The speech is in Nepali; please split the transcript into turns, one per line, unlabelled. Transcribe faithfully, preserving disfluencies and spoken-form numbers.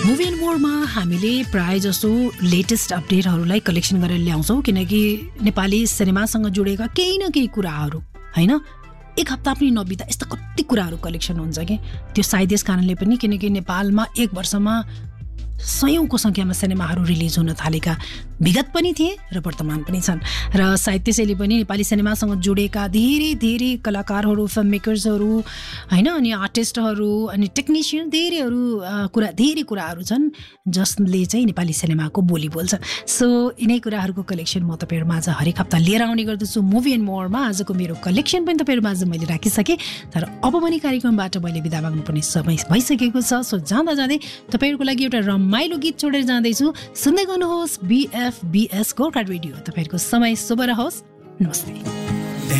मुभी एन्ड मोरमा हामीले प्राय जसो लेटेस्ट अपडेटहरूलाई कलेक्सन गरेर ल्याउँछौँ, किनकि नेपाली सिनेमासँग जोडेका केही न केही कुराहरू होइन एक हप्ता पनि नबित्दा यस्ता कति कुराहरू कलेक्सन हुन्छ कि त्यो सायद यस कारणले पनि किनकि नेपालमा एक वर्षमा सयौंको संख्यामा सिनेमाहरू रिलिज हुन थालेका विगत पनि थिए र वर्तमान पनि छन् र सायद त्यसैले पनि नेपाली सिनेमासँग जोडेका धेरै धेरै कलाकारहरू फिल्म मेकर्सहरू हैन अनि आर्टिस्टहरू अनि टेक्निशियन धेरैहरू कुरा धेरै कुराहरू छन् जसले चाहिँ नेपाली सिनेमाको बोली बोल्छ। सो यिनै कुराहरूको कलेक्सन म तपाईहरुमाझ हरेक हप्ता लिएर आउने गर्दछु मुभी एन्ड मोरमा। आजको मेरो कलेक्सन पनि तपाईहरुमाझ मैले राखिसके, तर अब पनि कार्यक्रमबाट मैले बिदा माग्नुपर्ने समय भइसकेको छ। सो जाँदा जाँदै तपाईहरुको लागि एउटा रमाइलो गीत छोडेर जाँदैछु। सुन्दै गर्नुहोस् बीएफबीएस गोर्खा रेडियो। तपाईहरुको समय शुभ रहोस्। नमस्ते।